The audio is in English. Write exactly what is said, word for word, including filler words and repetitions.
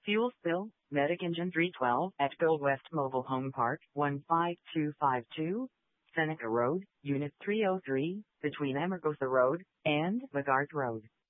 Fuel spill, Medic Engine three twelve at Gold West Mobile Home Park, one five two five two, Seneca Road, Unit three oh three, between Amargosa Road and McGart Road.